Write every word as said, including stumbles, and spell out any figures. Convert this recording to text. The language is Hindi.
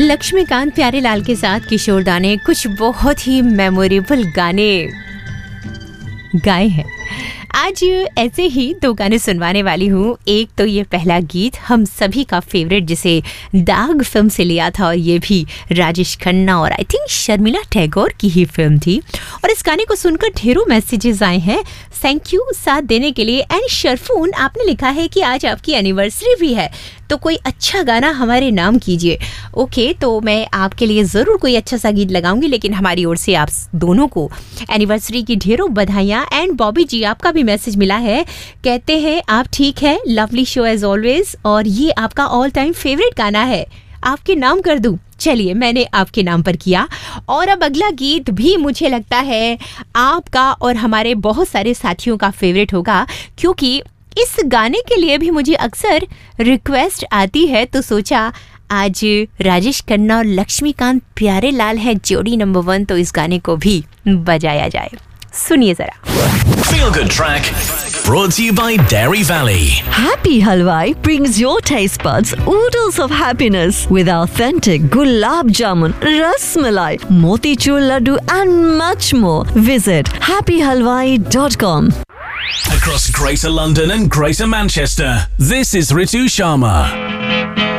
लक्ष्मीकांत प्यारेलाल के साथ किशोर दा ने कुछ बहुत ही मेमोरेबल गाने गाए हैं। आज ऐसे ही दो गाने सुनवाने वाली हूँ। एक तो ये पहला गीत हम सभी का फेवरेट जिसे दाग फिल्म से लिया था, और ये भी राजेश खन्ना और आई थिंक शर्मिला टैगोर की ही फिल्म थी। और इस गाने को सुनकर ढेरों मैसेजेस आए हैं थैंक यू साथ देने के लिए। एंड शरफून, आपने लिखा है कि आज आपकी एनिवर्सरी भी है, तो कोई अच्छा गाना हमारे नाम कीजिए। ओके, तो मैं आपके लिए ज़रूर कोई अच्छा सा गीत लगाऊंगी, लेकिन हमारी ओर से आप दोनों को एनिवर्सरी की ढेरों बधाइयाँ। एंड बॉबी जी, आपका भी मैसेज मिला है, कहते हैं आप ठीक है, लवली शो एज ऑलवेज, और ये आपका ऑल टाइम फेवरेट गाना है, आपके नाम कर दूं। चलिए, मैंने आपके नाम पर किया। और अब अगला गीत भी मुझे लगता है आपका और हमारे बहुत सारे साथियों का फेवरेट होगा, क्योंकि इस गाने के लिए भी मुझे अक्सर रिक्वेस्ट आती है। तो सोचा आज राजेश खन्ना और लक्ष्मीकांत प्यारेलाल है जोड़ी नंबर वन, तो इस गाने को भी बजाया जाए। सुनिए जरा। Feel Good Track brought to you by Dairy Valley. Happy Halwai brings your taste buds oodles of happiness with authentic gulab jamun, ras malai, motichur laddu and much more. Visit happy halwai dot com. Across Greater London and Greater Manchester, this is Ritu Sharma.